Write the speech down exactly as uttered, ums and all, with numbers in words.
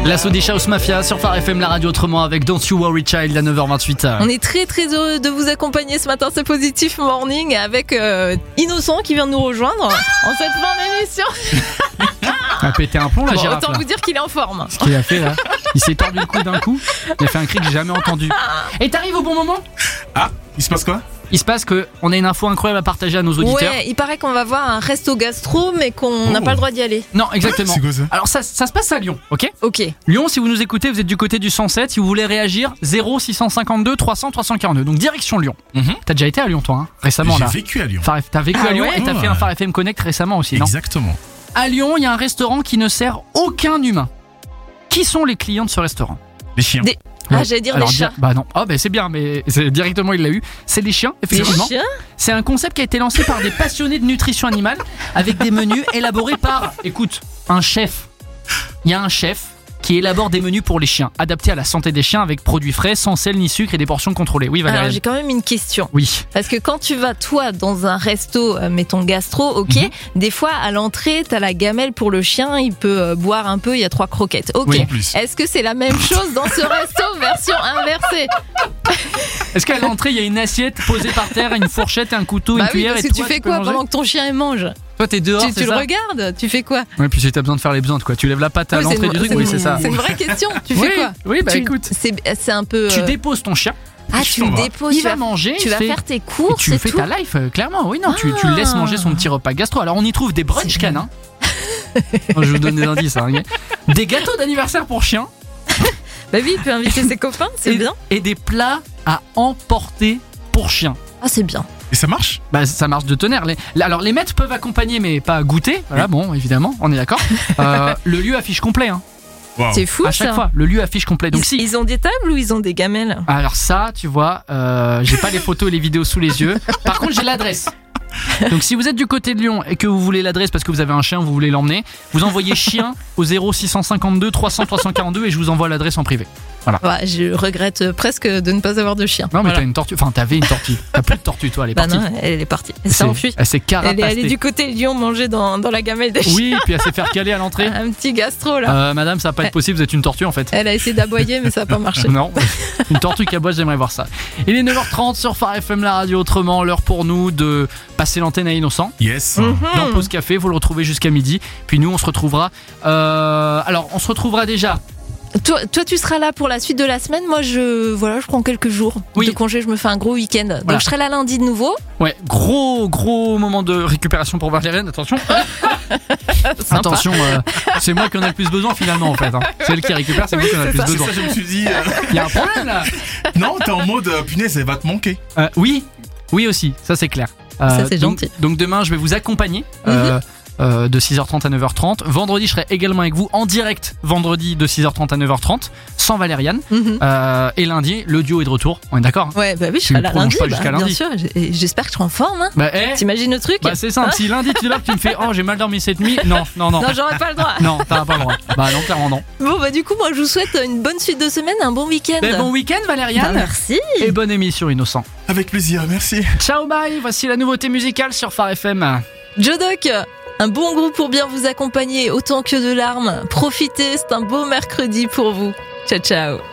La Swedish House Mafia sur Phare F M, la radio autrement avec Don't You Worry Child à neuf heures vingt-huit. On est très très heureux de vous accompagner ce matin, c'est Positif Morning avec euh, Innocent qui vient de nous rejoindre en cette fin d'émission. Il a pété un plomb la Bon, girafe. autant là. vous dire qu'il est en forme. Ce qu'il a fait là, il s'est tordu le cou d'un coup. Il a fait un cri que j'ai jamais entendu. Et t'arrives au bon moment. Ah, il se passe quoi? Il se passe qu'on a une info incroyable à partager à nos auditeurs. Ouais, il paraît qu'on va voir un resto gastro mais qu'on n'a Oh. pas le droit d'y aller. Non, exactement. C'est quoi ça? Alors ça, ça se passe à Lyon, ok? Ok. Lyon, si vous nous écoutez, vous êtes du côté du cent sept. Si vous voulez réagir, zéro six cent cinquante-deux trois cents trois cent quarante-deux. Donc direction Lyon. Mhm. T'as déjà été à Lyon toi, hein, récemment J'ai là. vécu à Lyon. Phare F- T'as vécu Ah à Lyon ouais et t'as fait un Phare F M Connect récemment aussi, non? Exactement. À Lyon, il y a un restaurant qui ne sert aucun humain. Qui sont les clients de ce restaurant? Les chiens. Des- Non. Ah, j'allais dire Alors, les di- chats. Bah non. Ah bah c'est bien, mais c'est- directement il l'a eu. C'est les chiens, Les effectivement. chiens. C'est un concept qui a été lancé par des passionnés de nutrition animale avec des menus élaborés par, écoute, un chef. Il y a un chef qui élabore des menus pour les chiens, adaptés à la santé des chiens avec produits frais, sans sel ni sucre et des portions contrôlées. Oui, Alors Valérie. j'ai quand même une question. Oui. Parce que quand tu vas, toi, dans un resto, euh, mettons gastro, ok, Mhm. des fois, à l'entrée, t'as la gamelle pour le chien, il peut euh, boire un peu, il y a trois croquettes. Ok. Oui. En plus. Est-ce que c'est la même chose dans ce resto, version inversée? Est-ce qu'à l'entrée il y a une assiette posée par terre, une fourchette, un couteau, Bah une oui, cuillère parce et que toi, tu fais peux quoi manger pendant que ton chien il mange? Toi t'es dehors, Tu, c'est tu le ça? regardes? Tu fais quoi? Oui, puis si t'as besoin de faire les besoins, quoi. Tu lèves la patte à Oui, l'entrée une- du truc, c'est oui une- c'est ça. C'est une vraie question. Tu Oui, fais quoi? oui, bah Tu- écoute. C'est c'est un peu. Tu euh, déposes ton chien, Ah, tu tu t'en le vas. déposes. il tu va vas- manger, Tu il vas fait- faire tes et courses, tu c'est fais tout. ta life, euh, clairement. Oui, non, tu, tu le laisses manger son petit repas gastro. Alors on y trouve des brunch C'est canins. Je vous donne des indices, hein, ok. Des gâteaux d'anniversaire pour chiens Bah oui, il peut inviter ses copains, c'est et, bien. et des plats à emporter pour chiens. Ah, c'est bien. Et ça marche? Bah ça marche de tonnerre. Les- alors les maîtres peuvent accompagner mais pas goûter. Voilà, bon, évidemment, on est d'accord. Euh, le lieu affiche complet, hein, Waouh. C'est fou à chaque ça. fois. Le lieu affiche complet. Donc ils, si. ils ont des tables ou ils ont des gamelles? Alors ça, tu vois, euh, j'ai pas les photos et les vidéos sous les yeux. Par contre, j'ai l'adresse. Donc si vous êtes du côté de Lyon et que vous voulez l'adresse parce que vous avez un chien, vous voulez l'emmener, vous envoyez chien au zéro six cent cinquante-deux trois cents trois cent quarante-deux et je vous envoie l'adresse en privé. Ouais, je regrette presque de ne pas avoir de chien. Non mais Voilà. t'as une tortue, enfin t'avais une tortue. T'as plus de tortue toi, elle est Bah partie. non, elle est partie. Elle s'est C'est- enfuie. Elle s'est Elle est carapacée. allée du côté de Lyon manger dans, dans la gamelle des chiens. Oui, puis elle s'est fait caler à l'entrée. Un petit gastro là. Euh, madame, ça va pas être possible, vous êtes une tortue en fait. Elle a essayé d'aboyer mais ça n'a pas marché. Non, une tortue qui aboie, j'aimerais voir ça. Il est neuf heures trente sur Phare F M, la radio autrement. L'heure pour nous de passer l'antenne à Innocent. Yes. Mhm. Dans Pause Café, vous le retrouvez jusqu'à midi. Puis nous, on se retrouvera. euh, alors, on se retrouvera déjà. Toi, toi, tu seras là pour la suite de la semaine. Moi, je, voilà, je prends quelques jours Oui. de congé. Je me fais un gros week-end. Donc, Voilà. je serai là lundi de nouveau. Ouais, gros, gros moment de récupération pour Valériane. Attention. Sympa. Attention, euh, c'est moi qui en ai le plus besoin finalement en fait. Hein. C'est elle qui récupère, c'est moi Oui, qui en ai le c'est plus ça. C'est besoin. ça, je me suis dit. euh, Il y a un problème là. Non, t'es en mode euh, punaise, elle va te manquer. Euh, oui, oui aussi, ça c'est clair. Euh, Ça, c'est donc, gentil. donc demain, je vais vous accompagner. euh, euh, de six heures trente à neuf heures trente. Vendredi, je serai également avec vous en direct. Vendredi de six heures trente à neuf heures trente, sans Valériane. Mhm. Euh, et lundi, le duo est de retour. On est d'accord, hein? Ouais, bah oui, je Tu serai le là prolonges lundi. pas bah, jusqu'à bien lundi. sûr. J'- J'espère que je serai en forme. Hein. Bah, eh, T'imagines le truc? bah, c'est simple. Hein Si lundi tu es là, que tu me fais oh j'ai mal dormi cette nuit. Non, non, non. Non, j'aurais pas le droit. Non, t'as pas le droit. Bah non, clairement non. Bon, bah du coup, moi, je vous souhaite une bonne suite de semaine, un bon week-end. Ben, bon week-end Bah, Valériane. merci. Et bonne émission Innocent. Avec plaisir, merci. Ciao bye. Voici la nouveauté musicale sur Phare F M. Jodoc, un bon groupe pour bien vous accompagner autant que de larmes. Profitez, c'est un beau mercredi pour vous. Ciao, ciao.